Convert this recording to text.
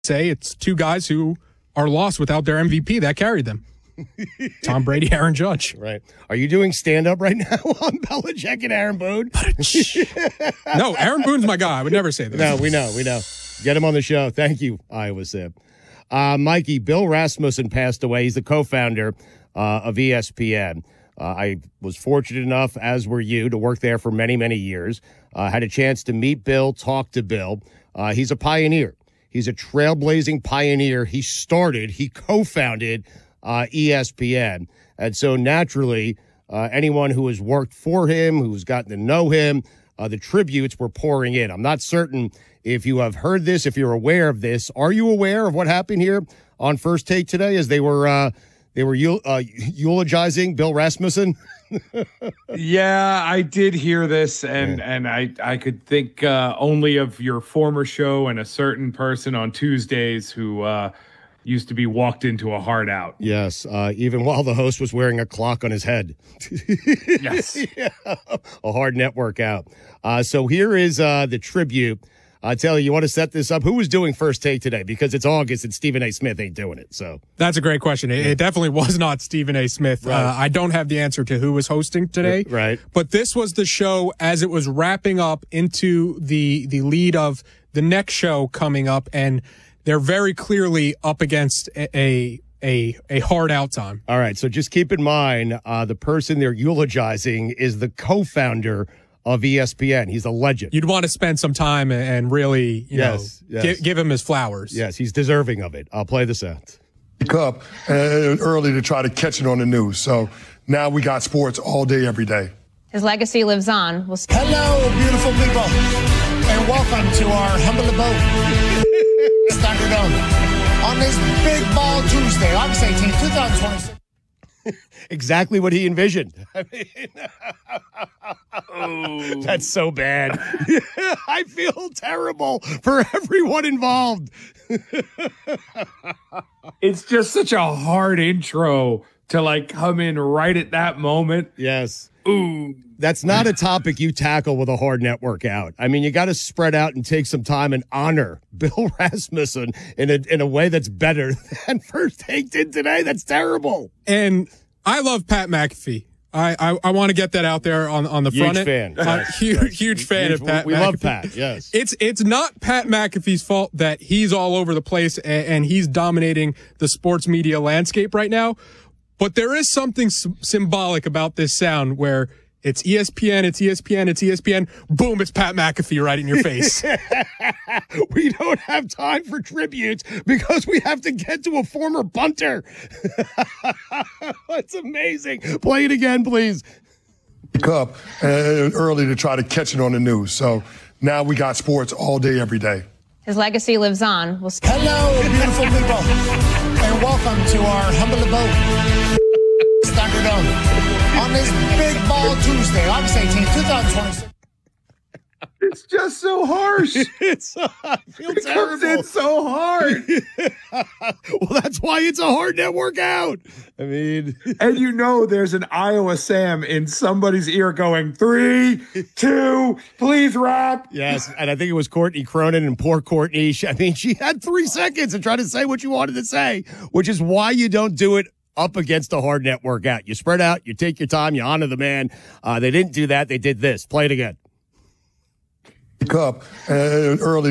say it's two guys who are lost without their MVP that carried them. Tom Brady, Aaron Judge. Right. Are you doing stand-up right now on Belichick and Aaron Boone? No, Aaron Boone's my guy. I would never say this. No, we know. Get him on the show. Thank you, Iowa Sip. Mikey, Bill Rasmussen passed away. He's the co-founder of ESPN. I was fortunate enough, as were you, to work there for many, many years. Had a chance to meet Bill, talk to Bill. He's a pioneer. He's a trailblazing pioneer. He co-founded ESPN. And so naturally, anyone who has worked for him, who's gotten to know him, the tributes were pouring in. I'm not certain if you have heard this, if you're aware of this. Are you aware of what happened here on First Take today as they were eulogizing Bill Rasmussen? Yeah, I did hear this, and I could think only of your former show and a certain person on Tuesdays who used to be walked into a hard out. Yes, even while the host was wearing a clock on his head. Yes. Yeah, a hard network out. So here is the tribute. Taylor, you want to set this up? Who was doing First Take today? Because it's August and Stephen A. Smith ain't doing it. So that's a great question. It definitely was not Stephen A. Smith. Right. I don't have the answer to who was hosting today. Right. But this was the show as it was wrapping up into the lead of the next show coming up, and they're very clearly up against a hard out time. All right. So just keep in mind, the person they're eulogizing is the co-founder of ESPN. He's a legend. You'd want to spend some time and really, yes. Give him his flowers. Yes, he's deserving of it. I'll play this out. Up early to try to catch it on the news. So now we got sports all day, every day. His legacy lives on. Hello, beautiful people, and welcome to our humble abode. Thunderdome on this Big Ball Tuesday, August 18, 2026. Exactly what he envisioned. I mean, that's so bad. I feel terrible for everyone involved. It's just such a hard intro to come in right at that moment. Yes. Ooh. That's not a topic you tackle with a hard network out. I mean, you got to spread out and take some time and honor Bill Rasmussen in a way that's better than First Take did today. That's terrible. And I love Pat McAfee. I want to get that out there on the front end. Fan. Yes. Huge fan of Pat McAfee. We love Pat, yes. It's not Pat McAfee's fault that he's all over the place and he's dominating the sports media landscape right now. But there is something symbolic about this sound where it's ESPN, it's ESPN, it's ESPN. Boom, it's Pat McAfee right in your face. We don't have time for tributes because we have to get to a former punter. That's amazing. Play it again, please. Up early to try to catch it on the news. So now we got sports all day, every day. His legacy lives on. Hello, beautiful people, and welcome to our humble abode. Thunderdome on this Big Ball Tuesday, August 18, 2026. It's just so harsh. I feel It terrible. comes in so hard. Well, that's why it's a hard network out. I mean, And there's an Iowa Sam in somebody's ear going, 3, 2, please rap. yes, and I think it was Courtney Cronin, and poor Courtney. She had 3 seconds to try to say what you wanted to say, which is why you don't do it up against a hard network out. You spread out, you take your time, you honor the man. They didn't do that. They did this. Play it again. Up early